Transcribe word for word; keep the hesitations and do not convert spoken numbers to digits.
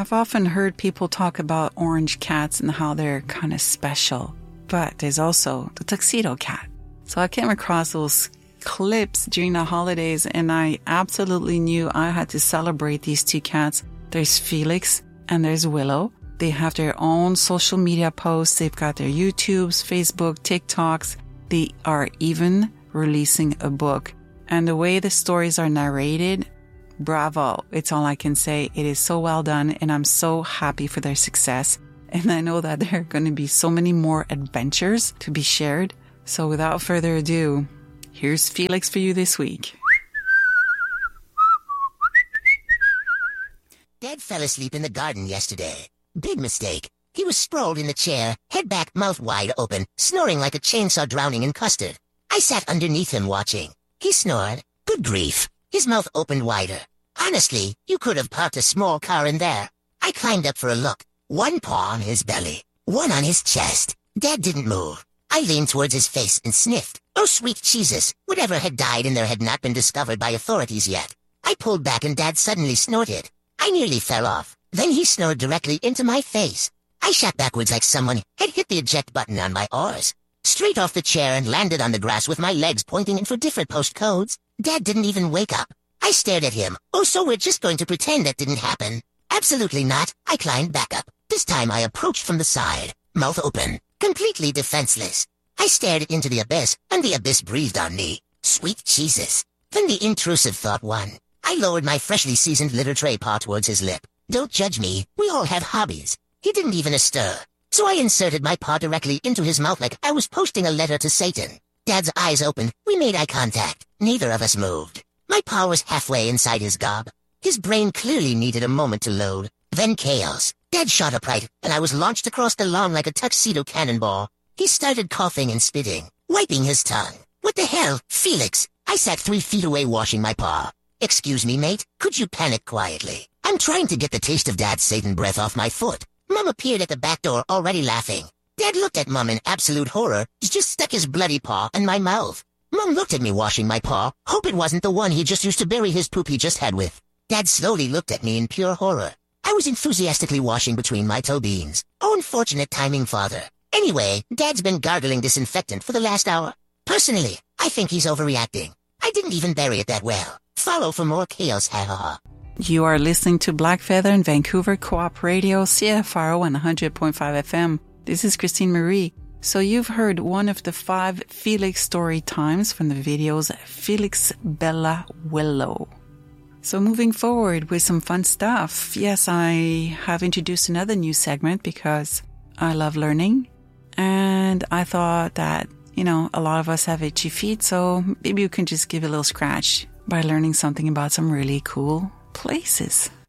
I've often heard people talk about orange cats and how they're kind of special, but there's also the tuxedo cat. So I came across those clips during the holidays and I absolutely knew I had to celebrate these two cats. There's Felix and there's Willow. They have their own social media posts. They've got their YouTubes, Facebook, TikToks. They are even releasing a book. And the way the stories are narrated, bravo. It's all I can say. It is so well done and I'm so happy for their success. And I know that there are going to be so many more adventures to be shared. So without further ado, here's Felix for you this week. Dad fell asleep in the garden yesterday. Big mistake. He was sprawled in the chair, head back, mouth wide open, snoring like a chainsaw drowning in custard. I sat underneath him watching. He snored. Good grief. His mouth opened wider. Honestly, you could have parked a small car in there. I climbed up for a look. One paw on his belly, one on his chest. Dad didn't move. I leaned towards his face and sniffed. Oh, sweet Jesus, whatever had died in there had not been discovered by authorities yet. I pulled back and Dad suddenly snorted. I nearly fell off. Then he snored directly into my face. I shot backwards like someone had hit the eject button on my oars. Straight off the chair and landed on the grass with my legs pointing in for different postcodes. Dad didn't even wake up. I stared at him. Oh, so we're just going to pretend that didn't happen? Absolutely not. I climbed back up. This time I approached from the side, mouth open, completely defenseless. I stared into the abyss, and the abyss breathed on me. Sweet Jesus. Then the intrusive thought won. I lowered my freshly seasoned litter tray paw towards his lip. Don't judge me. We all have hobbies. He didn't even stir. So I inserted my paw directly into his mouth like I was posting a letter to Satan. Dad's eyes opened. We made eye contact. Neither of us moved. My paw was halfway inside his gob. His brain clearly needed a moment to load. Then chaos. Dad shot upright, and I was launched across the lawn like a tuxedo cannonball. He started coughing and spitting, wiping his tongue. What the hell, Felix? I sat three feet away washing my paw. Excuse me, mate, could you panic quietly? I'm trying to get the taste of Dad's Satan breath off my foot. Mum appeared at the back door already laughing. Dad looked at Mum in absolute horror. He just stuck his bloody paw in my mouth. Mum looked at me washing my paw. Hope it wasn't the one he just used to bury his poop he just had with. Dad slowly looked at me in pure horror. I was enthusiastically washing between my toe beans. Oh, unfortunate timing, father. Anyway, Dad's been gargling disinfectant for the last hour. Personally, I think he's overreacting. I didn't even bury it that well. Follow for more chaos, ha ha ha. You are listening to Black Feather in Vancouver Co-op Radio, C F R O one hundred point five F M. This is Christine Marie. So you've heard one of the five Felix story times from the videos Felix, Bella, Willow. So moving forward with some fun stuff. Yes, I have introduced another new segment because I love learning. And I thought that, you know, a lot of us have itchy feet, so maybe you can just give a little scratch by learning something about some really cool places.